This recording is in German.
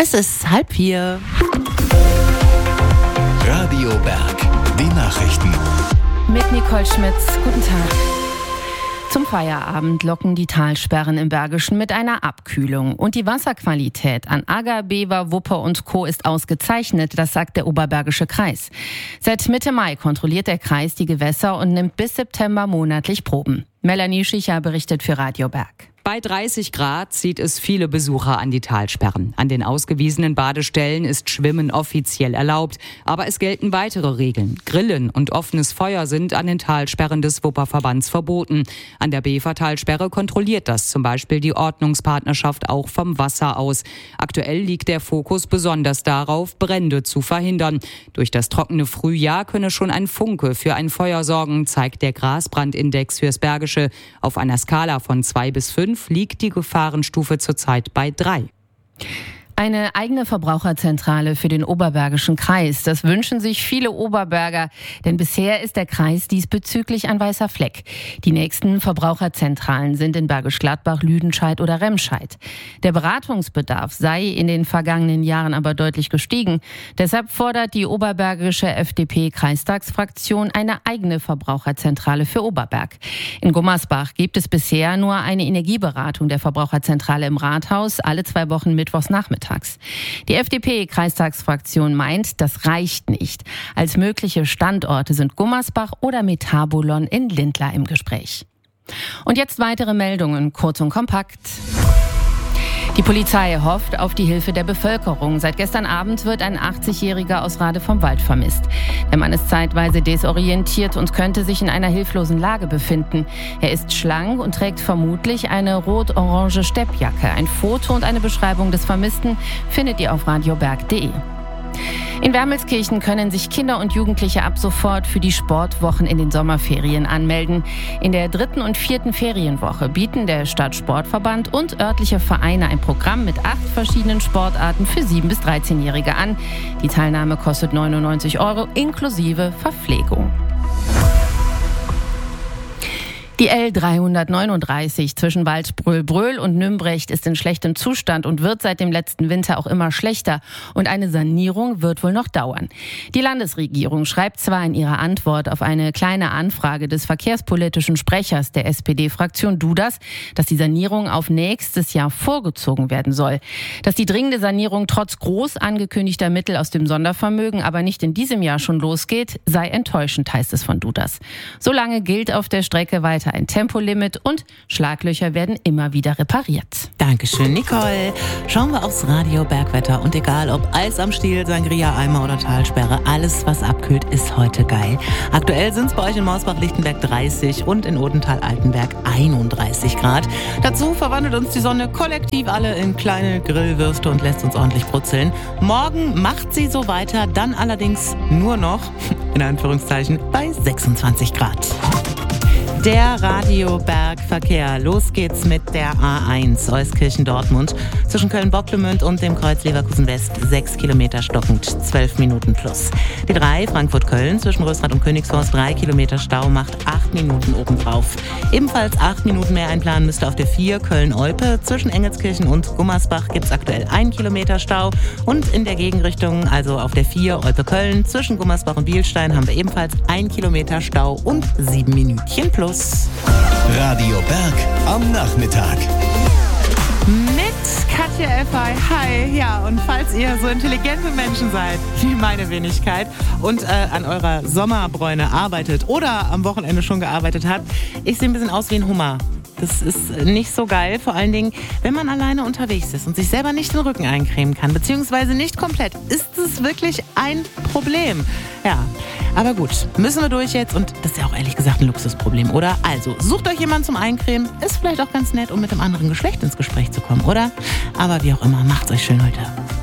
Es ist 3:30. Radio Berg, die Nachrichten. Mit Nicole Schmitz. Guten Tag. Zum Feierabend locken die Talsperren im Bergischen mit einer Abkühlung. Und die Wasserqualität an Agger, Bever, Wupper und Co. ist ausgezeichnet, das sagt der Oberbergische Kreis. Seit Mitte Mai kontrolliert der Kreis die Gewässer und nimmt bis September monatlich Proben. Melanie Schicher berichtet für Radio Berg. Bei 30 Grad zieht es viele Besucher an die Talsperren. An den ausgewiesenen Badestellen ist Schwimmen offiziell erlaubt. Aber es gelten weitere Regeln. Grillen und offenes Feuer sind an den Talsperren des Wupperverbands verboten. An der Bever-Talsperre kontrolliert das zum Beispiel die Ordnungspartnerschaft auch vom Wasser aus. Aktuell liegt der Fokus besonders darauf, Brände zu verhindern. Durch das trockene Frühjahr könne schon ein Funke für ein Feuer sorgen, zeigt der Grasbrandindex fürs Bergische. Auf einer Skala von 2 bis 5 liegt die Gefahrenstufe zurzeit bei 3. Eine eigene Verbraucherzentrale für den Oberbergischen Kreis. Das wünschen sich viele Oberberger, denn bisher ist der Kreis diesbezüglich ein weißer Fleck. Die nächsten Verbraucherzentralen sind in Bergisch Gladbach, Lüdenscheid oder Remscheid. Der Beratungsbedarf sei in den vergangenen Jahren aber deutlich gestiegen. Deshalb fordert die oberbergische FDP-Kreistagsfraktion eine eigene Verbraucherzentrale für Oberberg. In Gummersbach gibt es bisher nur eine Energieberatung der Verbraucherzentrale im Rathaus, alle 2 Wochen mittwochs nachmittags. Die FDP-Kreistagsfraktion meint, das reicht nicht. Als mögliche Standorte sind Gummersbach oder Metabolon in Lindlar im Gespräch. Und jetzt weitere Meldungen, kurz und kompakt. Die Polizei hofft auf die Hilfe der Bevölkerung. Seit gestern Abend wird ein 80-Jähriger aus Rade vom Wald vermisst. Der Mann ist zeitweise desorientiert und könnte sich in einer hilflosen Lage befinden. Er ist schlank und trägt vermutlich eine rot-orange Steppjacke. Ein Foto und eine Beschreibung des Vermissten findet ihr auf radioberg.de. In Wermelskirchen können sich Kinder und Jugendliche ab sofort für die Sportwochen in den Sommerferien anmelden. In der 3. und 4. Ferienwoche bieten der Stadtsportverband und örtliche Vereine ein Programm mit 8 verschiedenen Sportarten für 7- bis 13-Jährige an. Die Teilnahme kostet 99 € inklusive Verpflegung. Die L339 zwischen Waldbröl-Bröl und Nümbrecht ist in schlechtem Zustand und wird seit dem letzten Winter auch immer schlechter. Und eine Sanierung wird wohl noch dauern. Die Landesregierung schreibt zwar in ihrer Antwort auf eine kleine Anfrage des verkehrspolitischen Sprechers der SPD-Fraktion Dudas, dass die Sanierung auf nächstes Jahr vorgezogen werden soll. Dass die dringende Sanierung trotz groß angekündigter Mittel aus dem Sondervermögen aber nicht in diesem Jahr schon losgeht, sei enttäuschend, heißt es von Dudas. Solange gilt auf der Strecke weiter ein Tempolimit und Schlaglöcher werden immer wieder repariert. Dankeschön, Nicole. Schauen wir aufs Radio-Bergwetter. Und egal ob Eis am Stiel, Sangria-Eimer oder Talsperre, alles, was abkühlt, ist heute geil. Aktuell sind es bei euch in Mausbach-Lichtenberg 30 und in Odenthal-Altenberg 31 Grad. Dazu verwandelt uns die Sonne kollektiv alle in kleine Grillwürste und lässt uns ordentlich brutzeln. Morgen macht sie so weiter, dann allerdings nur noch, in Anführungszeichen, bei 26 Grad. Der Radio-Berg-Verkehr. Los geht's mit der A1 Euskirchen-Dortmund. Zwischen Köln-Bocklemünd und dem Kreuz Leverkusen-West 6 Kilometer stockend, 12 Minuten plus. Die 3 Frankfurt-Köln zwischen Rösrath und Königsforst 3 Kilometer Stau macht 8 Minuten obendrauf. Ebenfalls 8 Minuten mehr einplanen müsste auf der 4 Köln-Olpe. Zwischen Engelskirchen und Gummersbach gibt's aktuell 1 Kilometer Stau. Und in der Gegenrichtung, also auf der 4 Olpe-Köln zwischen Gummersbach und Bielstein, haben wir ebenfalls 1 Kilometer Stau und 7 Minütchen plus. Radio Berg am Nachmittag. Mit Katja Elfay. Hi. Ja, und falls ihr so intelligente Menschen seid, wie meine Wenigkeit, und an eurer Sommerbräune arbeitet oder am Wochenende schon gearbeitet habt, ich sehe ein bisschen aus wie ein Hummer. Das ist nicht so geil, vor allen Dingen, wenn man alleine unterwegs ist und sich selber nicht den Rücken eincremen kann, beziehungsweise nicht komplett, ist es wirklich ein Problem. Ja, aber gut, müssen wir durch jetzt und das ist ja auch ehrlich gesagt ein Luxusproblem, oder? Also, sucht euch jemanden zum Eincremen, ist vielleicht auch ganz nett, um mit dem anderen Geschlecht ins Gespräch zu kommen, oder? Aber wie auch immer, macht's euch schön heute.